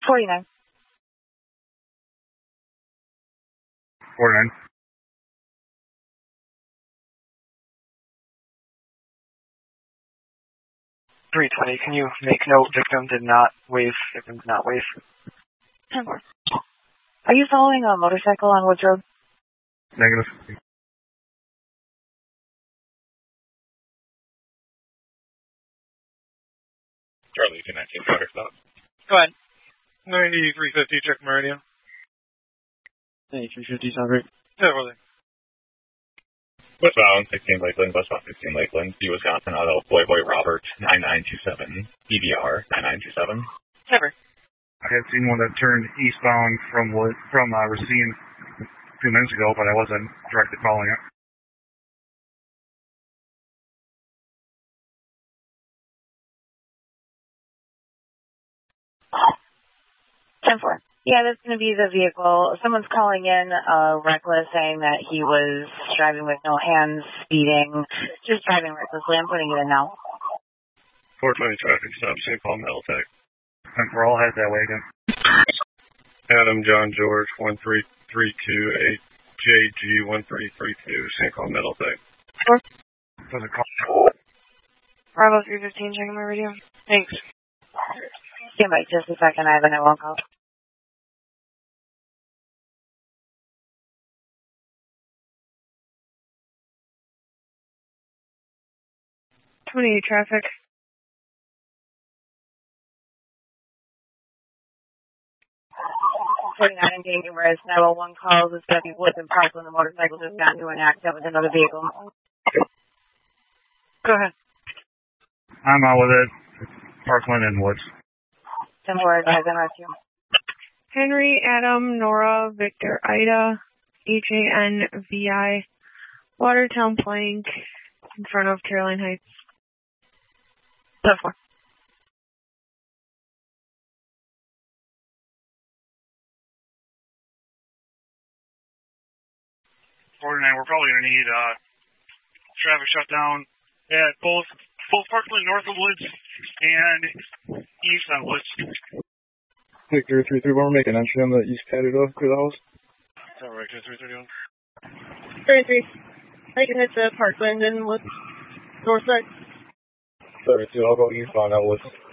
49. 49. 320, can you make note victim did not wave? Victim did not wave. 10-4. Are you following a motorcycle on Woods Road? Negative. Charlie 219, water stop. Go ahead. 9350, check Meridian. 9350, sound right? Yeah, really. Westbound 16 Lakeland, westbound 16 Lakeland, D. Wisconsin, Auto, Boy Robert, 9927, EDR, 9927. Never. I had seen one that turned eastbound from Racine 2 minutes ago, but I wasn't directly following it. Yeah, that's going to be the vehicle. Someone's calling in reckless, saying that he was driving with no hands, speeding, just driving recklessly. I'm putting it in now. 420 traffic stop, St. Paul Metal Tech. And we're all headed that way again. Adam John George 13328 JG 1332, St. Paul Metal Tech. Doesn't call. Bravo 315, checking my radio. Thanks. Stand by just a second. I have a 911 call. 28 traffic. 49 in dangerous. 911 calls. It's going to be Woods and Parkland. The motorcycle just got into an accident with another vehicle. Go ahead. I'm out with it. Parkland and Woods. 10-4, guys, I'm at you. Henry, Adam, Nora, Victor, Ida, HANVI, Watertown Plank, in front of Caroline Heights. 10-4. We're probably going to need traffic shutdown at both Parkland north of Woods and east on Woods. Victor 331, we're making entry on the east patio to the house. All right, 331. 33. I can hit the Parkland and Woods north side. 32, I'll go eastbound at Woods.